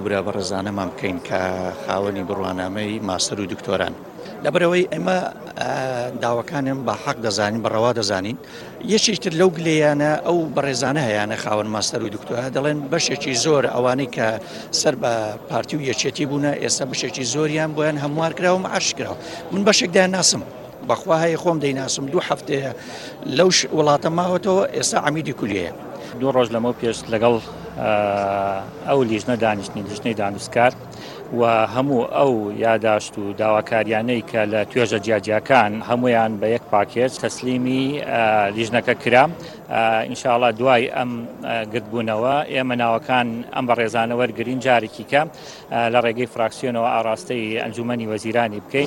برا بەڕێزانەمان بکەین کە خاوەنی بڕوانامەی ماستەر و دکتۆران لەبەرەوەی ئێمە داواکانم بە حەق دەزانین بەڕەوا دەزانین یەکێکتر لەو گلەیانە ئەو بەڕێزانە هەیەە خاوەن ماستەر و دکتۆرا دەڵێن بەشێکی زۆر ئەوانەی کە سەر بە پارتی و یەکێتی بوونە ئێستا بەشێکی زۆریان بۆیان هەموار کراوە معاش کراوە من بەشێکدایان ناسم بەخوا هەیە خۆم دەیناسم 2 هەفتەیە لەو وڵاتە ماوەتەوە ئێستا عەمیدی کولیەیە 2 ڕۆژ لەمە پێش لەگەڵ ئەو لیژنە دانیشتنی لیژنەی دانوستکار و هەموو ئەو یاداشت و داواکاریانەی کە لە توێژە جیاجیاکان هەمویان بە یەک پاکێج تەسلیمی لیژنەکە کرا ئینشاءڵڵا دوای ئەم گرتبوونەوە ئێمە ناوەکان ئەم بەڕێزانە وەرگرین جارێکی کە لە ڕێگەی فراکسیۆنەوە ئاراستەی ئەنجومەنی وەزیرانی بکەیت.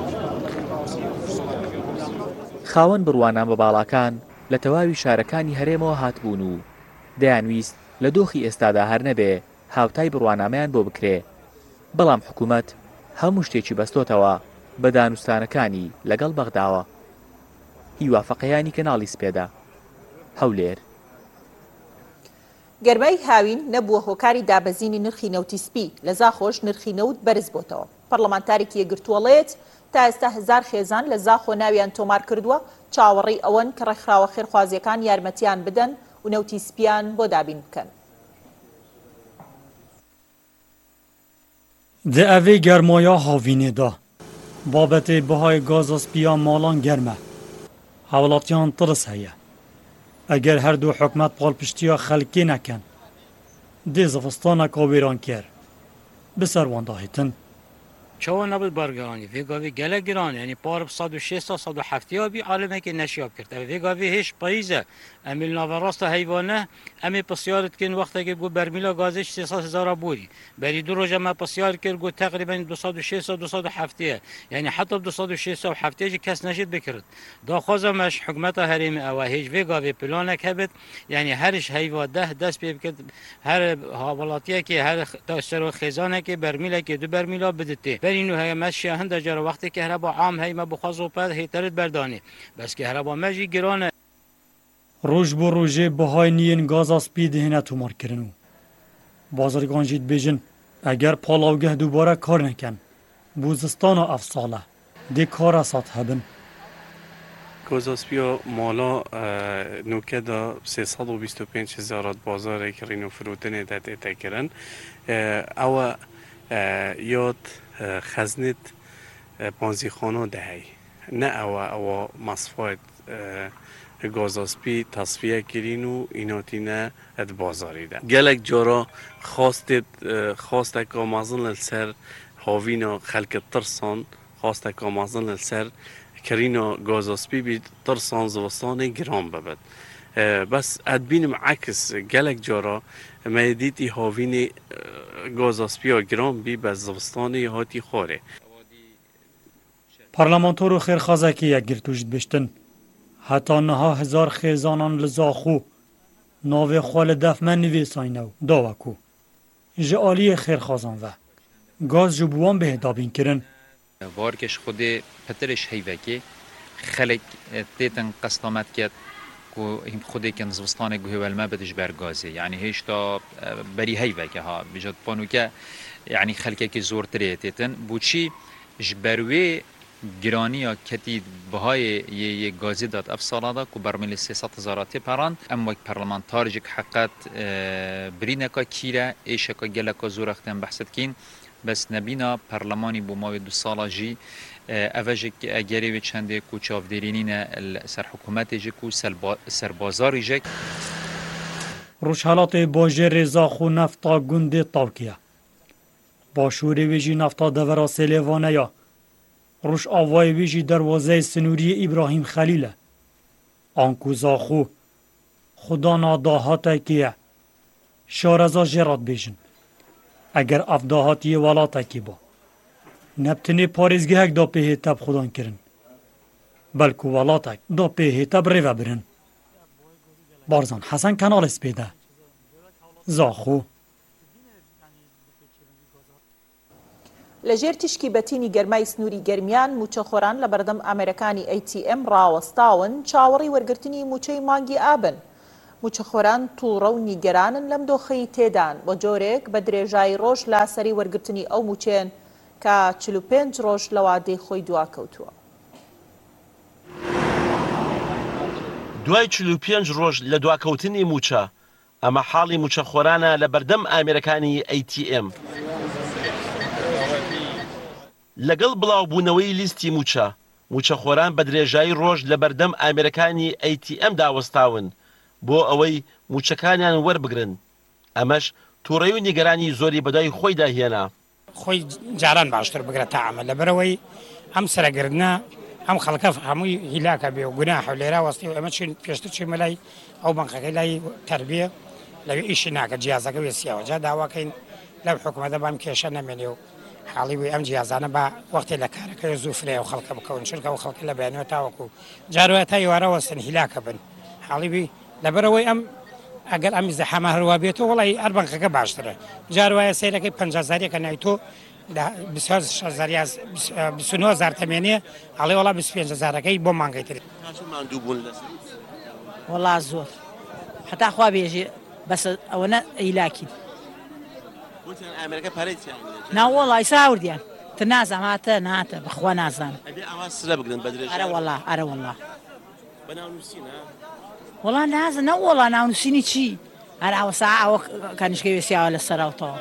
خاوەن بڕوانە بە باڵاکان لە تەواوی شارەکانی هەرێمەوە هاتبوون و دەیانویست لە دۆخی ئێستادا هەر نەبێ هاوتای بڕوانامەیان بۆ بکرێ بەڵام حکوومەت هەموو شتێکی بەستۆتەوە بە دانوستانەکانی لەگەڵ بەغداوە هیوافەقەیانی کەناڵی سپێدا هەولێر. گەرمای هاوین نەبووە هۆکاری دابەزینی نرخی نەوتی سپی لە زاخۆش نرخی نەوت بەرز بۆتەوە. پەرلەمانتارێکی یەکگرتووەڵێت تا ئێستا 1000 خێزان لە زاخۆ ناویان تۆمار کردووە چاوەڕێی ئەوەن کە ڕێکخراوە خێرخوازیەکان یارمەتیان بدەن و نەوتی سپیان بۆ دابین بکەن. Di evê germaya havînê da babetê bihayê gaza spiya malan germ e. Hewlatiyan tirs heye. Eger her du hikûmet palpiştiya xelkê nekin, dê zivistaneka wêran ker. Bi ser wan dahêtin. چاوا نبود بارگرانی ویگاوی گله گران یعنی پارب 160 170 بی عالمه که نشیاب کرد ویگاوی هیچ پاییزه امیل ناوراست حیوانه امی پسیارت کن وقتی که گو برمیلا گازش 300,000 بودی بری 2 روز ما پسیار کرد گو تقریبا 260 270 یعنی حتی 260 کس نشید بکرد داخوازمش حکومت حریم او هیچ ویگاوی پلانک هبت یعنی هرش حیوان 10 دست بکرد هر حوالاتیه که هر تاثیر خزانه که برمیلا که 2 برمیلا بدته اینو هی ماشی هند جر وقتی که هربا عام هی ما بخوازو پد هیترت بردانی بس که هربا ماجی گرانه روز بو روزه بهای نین گاز اسپی دهنه تومار کرنو بازرگان جید بیجن اگر پالاوگه دوباره کار نکن بوزستان و افساله دی کار اسات هبن گاز اسپی مالا نوکه دا 325,000 بازار کرین و فروتنه داده تکرن او یاد خزنت پانزی خانه دهی نه او مصفات گازاسپی تصفیه کرین و ایناتینه اد بازاری ده گلک جارا خواست که مازن لسر هاوینا خلق ترسان خواست که مازن لسر کرینا گازاسپی بی ترسان زوستان گرام ببد بس ادبینم عکس گلک جارا مدیتی هاوین گازاسپیا گرام بی به زوستانی هاتی خوره پارلمانتور و خیرخوازکی یک گرتوشت بشتن حتی نها 1000 خیزانان لزاخو ناوی خوال دفمن نویساینو داوکو جعالی خیرخوازان و گاز جبوان به دابین کرن وارکش خود پترش هیوکی خلق تیتن قسطامت کرد کو خودی که نزوستان گوهول ما بدش برگازه یعنی هیچ تا بری هیوه که ها بجد پانو که یعنی خلقه که زور تریتن بوچی جبروی گرانی کتی بهای یه گازی داد افساله دا که برمیل 300,000 پران ام وقت پارلمانتار جک حقیقت برینکا کیره ایشکا گلکا زور اختن بحثت کین بس نبینا پارلمانی بو ماوی 2 سالا جی اوجک اگری و چنده کو چاودرینین سر حکومت جک و سربازار جک روشالات باجه رضا خو نفتا گنده تاوکیه باشوری ویجی نفتا دورا سلیوانه یا روش آوای ویجی دروازه سنوری ابراهیم خلیله آنکوزا خو خدا ناداهاته کیه شارزا جرات بیجن اگر افداهاتی ولاته کی با نبتنی پارێزگehek da pê hêteb xudan kirin belku welatek da pê hêteb rêve birin Barzan Hesen Kenalê Spêde Zaxo لە ژێر تیشکی بەتینی گەرمای سنووری گەرمیان موچەخۆران لە بەردەم ئامێرەکانی ATM ڕاوەستاون چاوەڕی وەرگرتنی موچەی مانگی ئابن موچەخۆران تووڕە و نیگەرانن لەم دۆخەی تێدان بۆ جۆرێک بە درێژایی ڕۆژ لاسەری وەرگرتنی ئەو موچێن کە 45 ڕۆژ لە وادەی خۆی دواکەوتووە. دوای 45 ڕۆژ لە دواکەوتنی موچە، ئەمە حاڵی موچەخۆرانە لە بەردەم ئامێرەکانی ATM. لەگەڵ بڵاوبوونەوەی لیستی موچەخۆران بە درێژایی ڕۆژ لە بەردەم ئامێرەکانی ATM داوەستاون بۆ ئەوەی موچەکانیان وەربگرن. ئەمەش تووڕەی و نیگەرانی زۆری بەدای خۆی داهێنا. خۆی جاران باشتر بگرێت تا ئەمە لەبەرەوەی ئەم سەرەگرتنە ئەم خەڵکە هەمووی هیلاکە بێ و گوناح و لێرا وەستی و ئەمە چین پێشتر چین لای ئەو بەنقەکەی لای تەربیە لەوێ ئیشی ناکە جیازەکە وێسیەوە جا داواکەین لەو حکومەتە بام کێشە نەمێنێ و حاڵی بووی ئەم جیازانە بە وەختی لە کارەکەی زوو فرێ و خەڵکە بکەون چونکە و خەڵکە لە بەیانەوە تاوەکو جاروایە تا ئێوارە وەستن هیلاکە بن حاڵی بووی لەبەرەوەی ئەم ئەگەر ئەمی زەحەمە هەروە بێتەوە وەڵی هەر بەنقەکە باشترە جاروایە سەیرەکەی 50,000 نایتۆ 29,000 تەمێنێ ئەڵێ وەڵا 25,000ەکەی بۆ مانگەی تر وەڵا زۆر حتا خوا بێژێ بەس ئەوەنە ئەیلاکی ناوەڵای ساوردیان تر نازانم هاتە ناتە بەخوا نازانم ئەرە وەڵا ئەرە وەڵا وەڵا نازانم نەوەڵا ناونووسینی چی هەر ئەوە سا ئەوە کانیشکەی وێسیاوە لە سەراوتەوە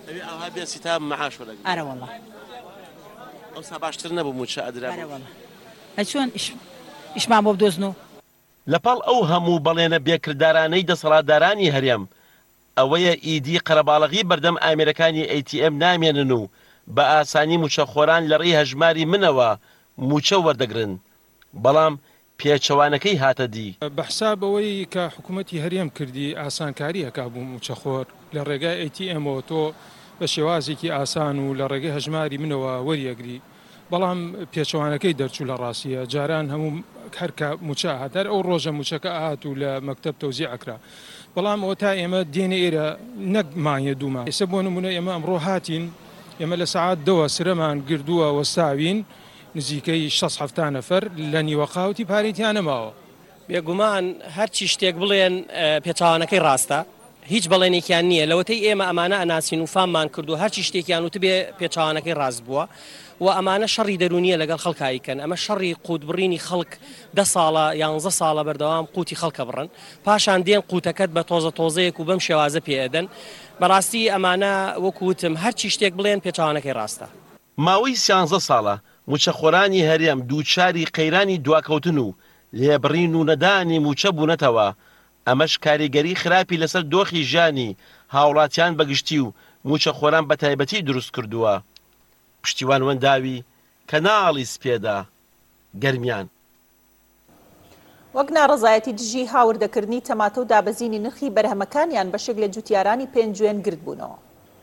ئەرە وەڵا ئەوسا باشتر نەبوو موچە ئەدرا چۆن ئیشمان بۆ بدۆزن و لەپاڵ ئەو هەموو بەڵێنە بێکردارانەی دەسەڵاتدارانی هەرێم ئەوەیە ئیدی قەرەباڵغی بەردەم ئامێرەکانی ATM نامێنن و بە ئاسانی موچەخۆران لە ڕێی هەژماری منەوە موچە وەردەگرن بەڵام پێچەوانەکەی هاتە دی بە حسابەوەی کە حکوومەتی هەرێم کردی ئاسانکاری هەکا بوو موچەخۆر لە ڕێگای ATMەوە تۆ بە شێوازێکی ئاسان و لە ڕێگەی هەژماری منەوە وەریەگری بەڵام پێچەوانەکەی دەرچوو لە ڕاستیە جاران هەموو هەرکە موچە هاتەر ئەو ڕۆژە موچەکە ئاهات و لە مەکتەب تەوزیع ئەکرا بەڵام ئەوە تا ئێمە دێنە ئێرە نەک مانگە دوومە ئێستا بۆ نمونە ئێمە ئەمڕۆ هاتین ئێمە لە سەعات 2 سرەمان گردووە وەستاوین نزیکەی 6-7 نەفەر لە نیوەقاوتی پارێتیان نەماوە بێگومان هەرچی شتێک بڵێن پێچاوانەکەی ڕاستە هیچ بەڵێنێکیان نییە لەوەتەی ئێمە ئەمانە ئەناسین و فاممان کردو هەرچی شتێکیان وتە بێ پێچاوانەکەی ڕاست بووە و ئەمانە شەڕی دەرونیە لەگەڵ خەڵکایکەن ئەمە شەڕی قوتبڕینی خەڵک 10 ساڵە 11 ساڵە بەردەوام قوتی خەڵکە بڕن پاشان دێن قوتەکەت بە تۆزەیەک و بەم شێوازە پێدەن بەڕاستی ئەمانە وەکوتم هەرچی شتێک بڵێن پێچاوانەکەی ڕاستە ماوەی 13 ساڵە موچەخۆرانی هەرێم دووچاری قەیرانی دواکەوتن و لێبڕین و نەدانی موچە بوونەتەوە ئەمەش کاریگەری خراپی لەسەر دۆخی ژیانی هاوڵاتیان بەگشتی و موچەخۆران بە تایبەتی دروست کردووە پشتیوان وەنداوی کەناڵی سپێدا گەرمیان وەک ناڕەزایەتی دژی هاوردەکردنی تەماتە و دابەزینی نرخی بەرهەمەکانیان بەشێک لە جوتیارانی پێنجوێن گرت بوونەوە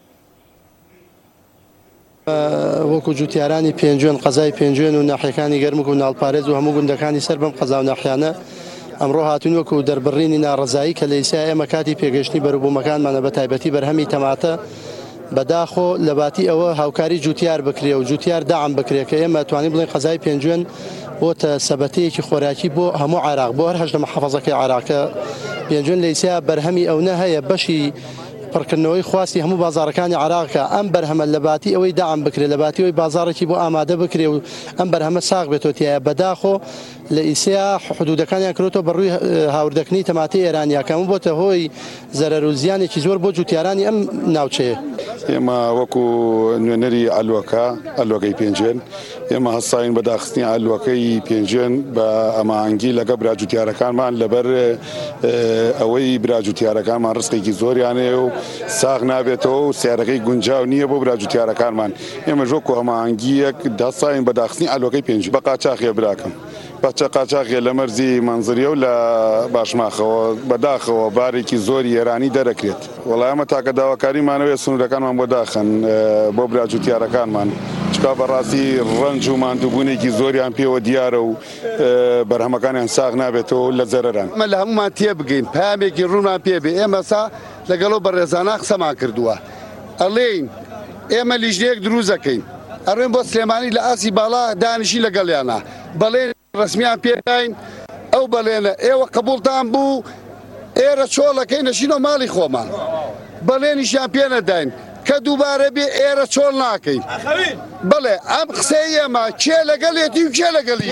وەکو جوتیارانی پێنجوێن قەزای پێنجوێن و ناحیەکانی گەرمک و ناڵپارێز و هەموو گوندەکانی سەر بەم قەزا و ناحیانە ئەمڕۆ هاتوون وەکو دەربڕینی ناڕەزایی کە لە ئیسا ئێمە کاتی پێگەشتنی بەروبوومەکانمانە بە تایبەتی بەرهەمی تەماتە بەداخۆ لە باتی ئەوە هاوکاری جوتیار بکرێ و جوتیار داعم بکرێت کە ئێمە توانین بڵێن قەزای پێنجوێن بۆتە سەبەتەیەکی خۆراکی بۆ هەموو عێراق بۆ هەر هەژدە محەفەزەکەی عێراقە پێنجوێن لە ئیسا بەرهەمی ئەوە هەیە بەشی پڕکردنەوەی خواستی هەموو بازارەکانی عێراقە ئەم بەرهەمە لە باتی ئەوەی داعم بکرێت لە باتی ئەوەی بازارێکی بۆ ئامادە بکرێ و ئەم بەرهەمە ساغ بێتۆتیایە بەداخۆ لە ئیسیا حدودەکانیان کردوتەوە بەڕووی هاوردەکردنی تەماتی ئێرانیەکەم بۆتە هۆی زەرەر و زیانێکی زۆر بۆ جوتیارانی ئەم ناوچەیە ئێمە وەکو نوێنەری ئەلوەکەی پێنجێن ئێمە هەستاین بەداخستنی ئەلوەکەی پێنجێن بە ئەمانگی لەگە براجوتیارەکانمان لەبەر ئەوەی براجوتیارەکانمان ڕستێکی زۆریانەیە و ساغ نابێتەوە و سیارەکەی گونجاو نییە بۆ براجوتیارەکانمان ئێمە ژۆکو ئەمانگیەک دەستاین بەداخستنی ئەلوەکەی پێنج بە قاچاقیە براکەم بەچە قاچاقیە لە مەرزی مەنزریە و لە باشماخەوە بەداخەوە بارێکی زۆری ئێرانی دەرەکرێت وەڵای ئەمە تاکە داواکاریمانەوەی سنوورەکانمان بۆ داخن بۆ براجوتیارەکانمان چکا بەڕاستی ڕەنج و ماندووبوونێکی زۆریان پێوە دیارە و بەرهەمەکانیان ساغ نابێتەوە لە زەرەران ئەمە لە هەمومان تێ بگەین پامێکی ڕوونمان پێبێ ئێمە سا لەگەڵەوە بەڕێزانە قسەمان کردووە ئەڵێین ئێمە لیژنەیەک دروستەکەین ئەڕێن بۆ سلێمانی لە ئاسی باڵا دانیشی لەگەڵیانە بەڵێن ڕسمیان پێداین ئەو بەڵێنە ئێوە قبولتان بوو ئێرە چۆڵەکەی نەشینە ماڵی خۆمان بەڵێنیشیان پێ نەداین کە دووبارە بێ ئێرە چۆڵ ناکەین بڵێ ئەم قسەی ئێمە کێ لەگەڵێتی و کێ لەگەڵی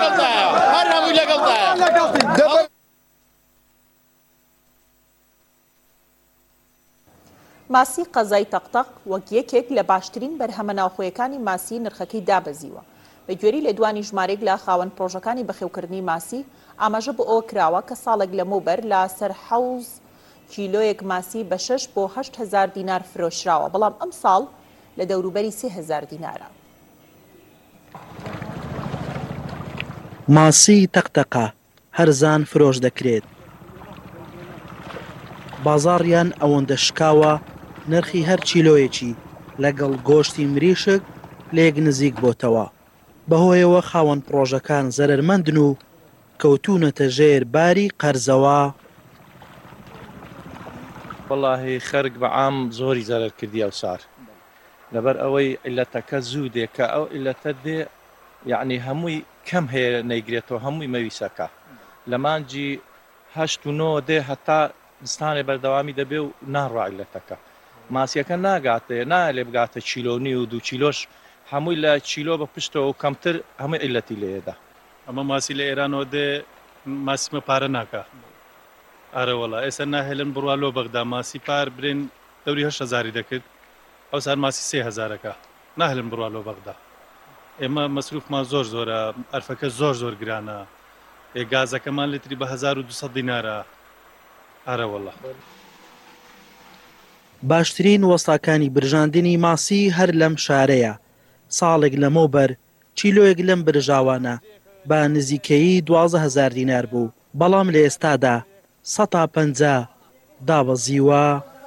ماسی قەزای تەقتەق وەک یەکێک لە باشترین بەرهەمە ناوخۆیەکانی ماسی نرخەکەی دابەزیوە بە گوێری لێدوانی ژمارەیەک لە خاوەن پرۆژەکانی بەخێوکردنی ماسی ئاماژە بۆ ئەوە کراوە کە ساڵێک لەمەوبەر لە سەر 10 کیلۆیەک ماسی بە 6 بۆ 8 هزار دینار فرۆشراوە بەڵام ئەم ساڵ لە دەوروبەری 3 هزار دینارە. ماسی تەقتەقە هەرزان فرۆش دەکرێت بازاڕیان ئەوەندە شکاوە نرخی هەر چیلۆیەکی لەگەڵ گۆشتی مریشک لێک نزیک بۆتەوە بەهۆیەوە خاوەن پرۆژەکان زەرمەندن و کەوتونەتە ژێر باری قەرزەوە. وەڵاهی خەرک بە عام زۆری زەرەر کردی ئەو سار لەبەر ئەوەی ئیلەتەکە زوو دێ کە ئەو ئیلەتە دێ یعنی هەمووی کەم هەیە نەیگرێتەوە هەمووی مەویسەکە لە مانجی 8 و 9 دێ هەتا دستانێ بەردەوامی دەبێ و ناڕوا ئیلەتەکە ماسیەکە ناگاتێ نالێ بگاتە چیلۆنی و 2 چیلۆش هەمووی لە چیلۆ بە پشتەوە و کەمتر هەمووی ئیلەتی لێدا ئەمە ماسی لە ئێرانەوە دێ ماسیمە پارە ناکە ئارەوەڵا ئێستا ناهێلن بڕوالۆ بەغدا ماسی پار برێن دەوری 8 دەکرد ئەو سار ماسی 3 هزارەکە ناهێلن بڕوالۆ بەغدا ئێمە مەسروفمان زۆرە ئەرفەکە زۆر گرانە گازەکەمان لیتری بە 1200 دینارە ئارەوەڵا. باشترین وەستاکانی برژاندنی ماسی هەر لەم شارەیە ساڵێک لەمەوبەر چیلۆیەک لەم برژاوانە بە نزیکەیی 12,000 دینار بوو بەڵام لە ئێستادا 150 دابەزیوە.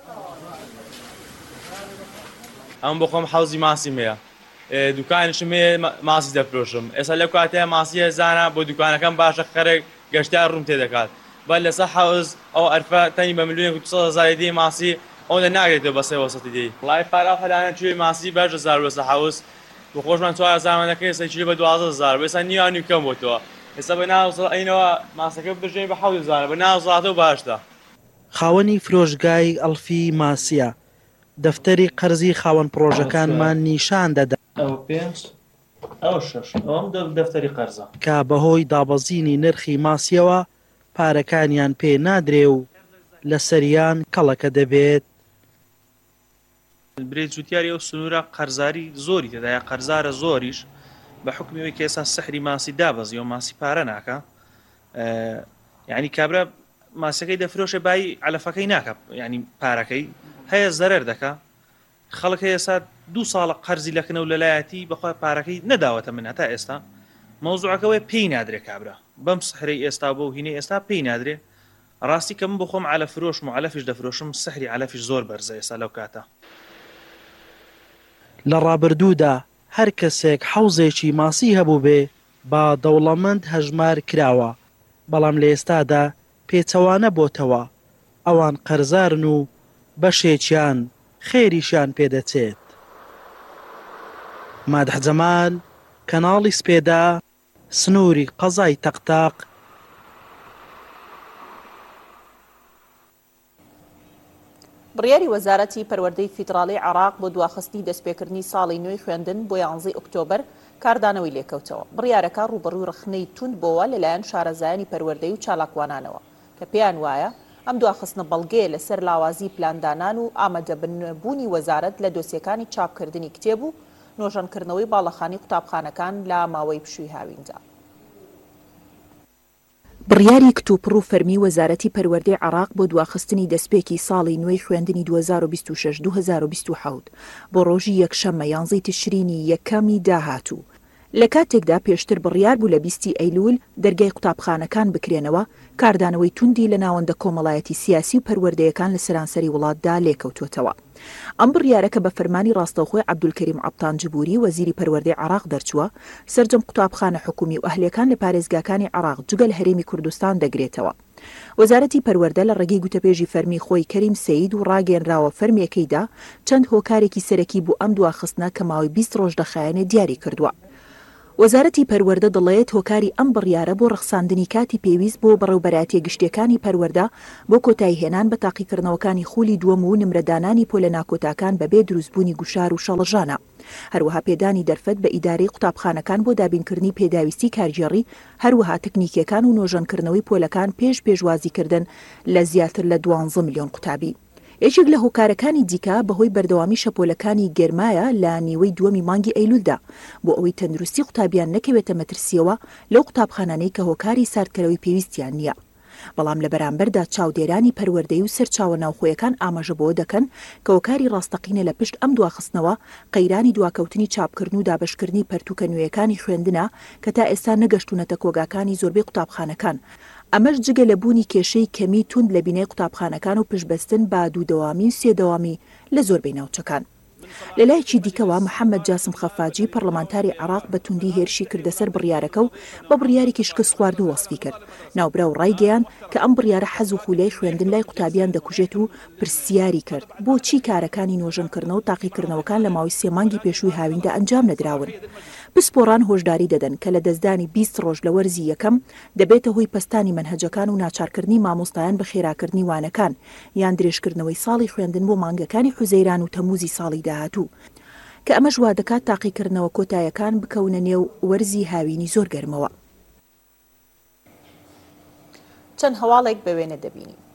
ئەم بۆ خۆم حەوزی ماسیم هەیە دوکانشم ماسی دەفرۆشم ئێستا لەو کاتەیە ماسی هێزانە بۆ دوکانەکەم باشە خەرێک گەشتیار ڕوم تێدەکات بەل لەسەر حەوز ئەو ئەرفە تەنی بە ملیۆن 200,000 دی ماسی ئەو لە ناگرێتەوە بەسێ وەسەتی دی وڵای پارا خەلانە توێ ماسی بە 10,000 وەسە حەوز بۆ خۆشمان 4,000 ئێستا چیلۆ بە 12,000 ئێستا نیوانی کەم بۆتەوە ئێستا بە ناو ئەینەوە ماسەکە بژێن بە 7,000 بە ناو زڵاتەوە باشتە. خاوەنی فرۆشگای ئەلفی ماسیە دەفتەری قەرزی خاوەن پرۆژەکانمان نیشان دەدا دەفتەری قەرزە کە بەهۆی دابەزینی نرخی ماسیەوە پارەکانیان پێ نادرێ و لە سەریان کەڵەکە دەبێت. برێ جوتیاری ئەو سنوورە قەرزاری زۆری تێدایە قەرزارە زۆریش بە حکمیەوەی کە ئێستا سەحری ماسی دابەزی و ماسی پارە ناکە یعنی کابرا ماسەکەی دەفرۆشە بای علەفەکەی ناکە ینی پارەکەی هەیە زەرەر دەکە خەڵک ئێستا 2 ساڵە قەرزی لەکەنە و لەلایەتی بەخوا پارەکەی نەداوەتە من هەتا ئێستا مەوزوعەکەوەی پێی نادرێ کابرا بەم سحرەی ئێستا بۆ هینەی ئێستا پێی نادرێ ڕاستی کە من بۆ خۆم علە فرۆشم و علەفیش دەفرۆشم سحری علەفیش زۆر بەرزە ئێستا لەو کاتە. لە ڕابردوودا هەر کەسێک حەوزێکی ماسی هەبوو بێ با دەوڵەمەند هەژمار کراوە بەڵام لە ئێستادا پێچەوانە بۆتەوە ئەوان قەرزارن و بەشێکیان خێریشیان پێدەچێت. مادح جەمال کەناڵی سپێدا سنووری قەزای تەقتاق. بڕیاری وەزارەتی پەروەردەی فیدراڵی عێراق بۆ دواخستنی دەستپێکردنی ساڵی نوێی خوێندن بۆ 11 ئۆکتۆبر کاردانەوەی لێکەوتەوە. بڕیارەکە ڕوبەڕووی ڕخنەی توند بۆوە لەلایەن شارەزایانی پەروەردەی و چالاکوانانەوە کە پێیان وایە ئەم دواخستنە بەڵگەیە لەسەر لاوازی پلاندانان و ئامادەبوونی وەزارەت لە دۆسیەکانی چاپکردنی کتێب و نۆژەنکردنەوەی باڵەخانی قوتابخانەکان لە ماوەی پشووی هاویندا. بڕیاری کتوپڕ و فەرمی وەزارەتی پەروەردەی عێراق بۆ دواخستنی دەستپێکی ساڵی نوێی خوێندنی 2026-2027 بۆ ڕۆژی یەکشەممە 11 تشرینی یەکەمی داهاتوو لە کاتێکدا پێشتر بڕیار بوو لە 20 ئەیلول دەرگای قوتابخانەکان بکرێنەوە کاردانەوەی توندی لە ناوەندە کۆمەڵایەتی سیاسی و پەروەردەیەکان لە سەرانسەری وڵاتدا لێکەوتوتەوە. ئەم بڕیارەکە بە فەرمانی ڕاستەوخۆی عەبدولکەریم عەبتانجبوری وەزیری پەروەردەی عێراق دەرچووە سەرجەم قوتابخانە حکومی و ئەهلەکان لە پارێزگاکانی عێراق جگە لە هەرێمی کوردستان دەگرێتەوە. وەزارەتی پەروەردە لە ڕێگەی گوتەپێژی فەرمی خۆی کەریم سەید و ڕاگەنراوە فەرمیەکەیدا چەند هۆکارێکی سەرەکی بوو ئەم دواخستنە کە ماوەی 20 ڕۆژ دەخایەنێ دیاری کردووە. وەزارەتی پەروەردە دەڵێت هۆکاری ئەم بڕیارە بۆ ڕەخساندنی کاتی پێویست بۆ بەڕێوەبەراتیە گشتیەکانی پەروەردە بۆ کۆتایی هێنان بە تاقیکردنەوەکانی خولی دووەم و نمرەدانانی پۆلە ناکۆتاکان بەبێ دروستبوونی گوشار و شەڵەژانە. هەروەها پێدانی دەرفەت بە ئیدارەی قوتابخانەکان بۆ دابینکردنی پێداویستی کارژێڕی، هەروەها تەکنیکیەکان و نۆژەنکردنەوەی پۆلەکان پێشوازیکردن لە زیاتر لە 12 ملیۆن قوتابی. یەکێک لە هۆکارەکانی دیکە بەهۆی بەردەوامی شەپۆلەکانی گەرمایە لە نیوەی دووەمی مانگی ئەیلولدا بۆ ئەوەی تەندروستی قوتابیان نەکەوێتە مەترسیەوە لەو قوتابخانانەی کە هۆکاری ساردکەرەوەی پێویستیان نییە. بەڵام لە بەرامبەردا چاودێرانی پەروەردەی و سەرچاوە ناوخۆیەکان ئاماژە بۆ دەکەن کە هۆکاری ڕاستەقینە لە پشت ئەم دواخستنەوە قەیرانی دواکەوتنی چاپکردن و دابشکردنی پەرتوکە نوێیەکانی خوێندنە کە تا ئێستا نەگەشتونەتە کۆگاکانی زۆربەی قوتابخانەکان. ئەمەش جگە لە بوونی کێشەی کەمی توند لە بینەی قوتابخانەکان و پشتبەستن بە دوودەوامی و سێدەوامی لە زۆربەی ناوچەکان. لەلایەکی دیکەوە محەممەد جاسم خەفاجی پەرلەمانتاری عێراق بە توندی هێرشی کردە سەر بڕیارەکە و بە بڕیارێکی شکست خوارد و وەسفی کرد. ناوبرا و ڕایگەیان کە ئەم بڕیارە حەز و خولەی خوێندن لای قوتابیان دەکوژێت و پرسیاری کرد بۆچی کارەکانی نۆژەنکردنەوە و تاقیکردنەوەکان لە ماوەی 3 مانگی پێشووی هاویندا ئەنجام نەدراون. پسپۆڕان هۆشداری دەدەن کە لە دەستدانی 20 ڕۆژ لە وەرزی یەکەم دەبێتە هۆی پەستانی مەنهەجەکان و ناچارکردنی مامۆستایان بە خێراکردنی وانەکان یان درێژکردنەوەی ساڵی خوێندن بۆ مانگەکانی حوزەیران و تەموزی ساڵی داهاتوو کە ئەمەش وا دەکات تاقیکردنەوە کۆتاییەکان بکەونە نێو وەرزی هاوینی زۆر گەرمەوە. چەند هەواڵێک بە وێنە دەبینی.